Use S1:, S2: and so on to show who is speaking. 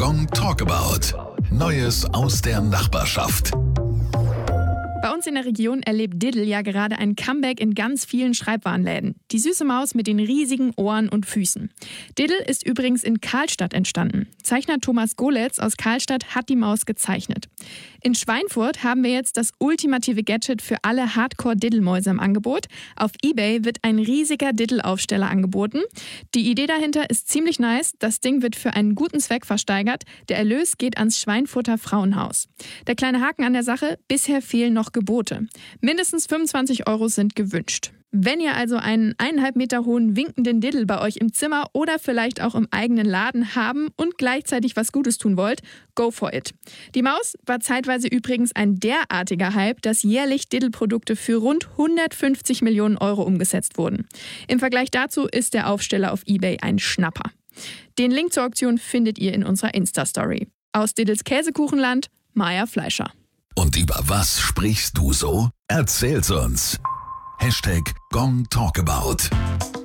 S1: Gong Talkabout. Neues aus der Nachbarschaft.
S2: Bei uns in der Region erlebt Diddle ja gerade ein Comeback in ganz vielen Schreibwarenläden. Die süße Maus mit den riesigen Ohren und Füßen. Diddle ist übrigens in Karlstadt entstanden. Zeichner Thomas Goletz aus Karlstadt hat die Maus gezeichnet. In Schweinfurt haben wir jetzt das ultimative Gadget für alle Hardcore-Diddle-Mäuse im Angebot. Auf eBay wird ein riesiger Diddle-Aufsteller angeboten. Die Idee dahinter ist ziemlich nice. Das Ding wird für einen guten Zweck versteigert. Der Erlös geht ans Schweinfurter Frauenhaus. Der kleine Haken an der Sache: bisher fehlen noch Gebote. Mindestens 25 € sind gewünscht. Wenn ihr also einen 1,5 Meter hohen winkenden Diddle bei euch im Zimmer oder vielleicht auch im eigenen Laden haben und gleichzeitig was Gutes tun wollt, go for it. Die Maus war zeitweise übrigens ein derartiger Hype, dass jährlich Diddle-Produkte für rund 150 Millionen € umgesetzt wurden. Im Vergleich dazu ist der Aufsteller auf eBay ein Schnapper. Den Link zur Auktion findet ihr in unserer Insta-Story. Aus Diddles Käsekuchenland, Maja Fleischer.
S1: Und über was sprichst du so? Erzähl's uns. #GongTalkabout.